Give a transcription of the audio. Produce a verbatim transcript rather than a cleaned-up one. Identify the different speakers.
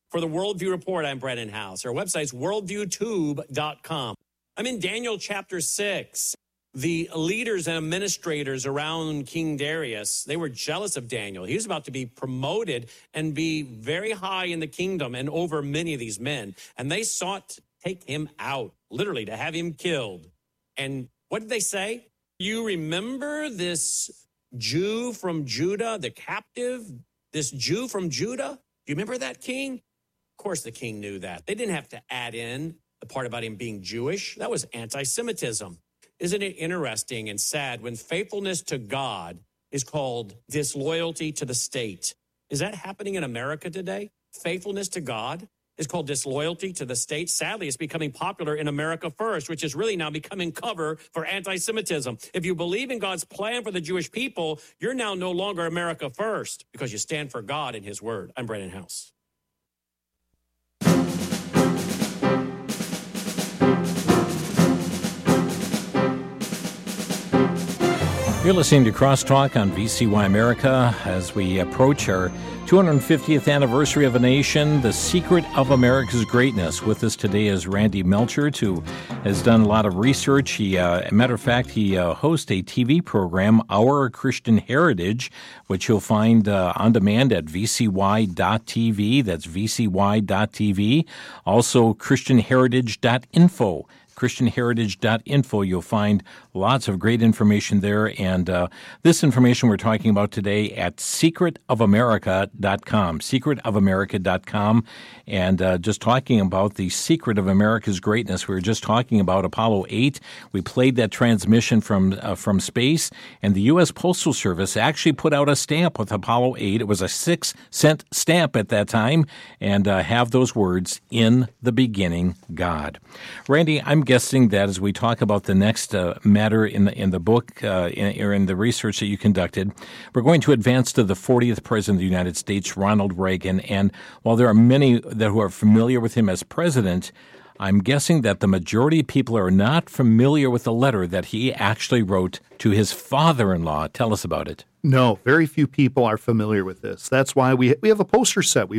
Speaker 1: For the Worldview Report, I'm Brennan House. Our website's worldview tube dot com. I'm in Daniel chapter six. The leaders and administrators around King Darius, they were jealous of Daniel. He was about to be promoted and be very high in the kingdom and over many of these men. And they sought to take him out, literally to have him killed. And what did they say? You remember this Jew from Judah, the captive, this Jew from Judah? Do you remember that king? Of course the king knew that. They didn't have to add in the part about him being Jewish. That was anti-Semitism. Isn't it interesting and sad when faithfulness to God is called disloyalty to the state? Is that happening in America today? Faithfulness to God is called disloyalty to the state. Sadly, it's becoming popular in America First, which is really now becoming cover for anti-Semitism. If you believe in God's plan for the Jewish people, you're now no longer America First because you stand for God and his word. I'm Brennan House.
Speaker 2: You're listening to Crosstalk on V C Y America as we approach our two hundred fiftieth anniversary of a nation, the secret of America's greatness. With us today is Randy Melchert, who has done a lot of research. He, uh, as a matter of fact, he uh, hosts a T V program, Our Christian Heritage, which you'll find uh, on demand at v c y dot t v. That's v c y dot t v. Also, christian heritage dot info. christian heritage dot info. You'll find lots of great information there. And uh, this information we're talking about today at secret of america dot com, secret of america dot com. And uh, just talking about the secret of America's greatness. We were just talking about Apollo eight. We played that transmission from uh, from space. And the U S Postal Service actually put out a stamp with Apollo eight. It was a six cent stamp at that time. And uh, have those words, "In the beginning, God." Randy, I'm guessing that as we talk about the next uh, matter in the in the book uh, in, or in the research that you conducted, we're going to advance to the fortieth President of the United States, Ronald Reagan. And while there are many that who are familiar with him as president, I'm guessing that the majority of people are not familiar with the letter that he actually wrote to his father-in-law. Tell us about it.
Speaker 3: No, very few people are familiar with this. That's why we we have a poster set. We've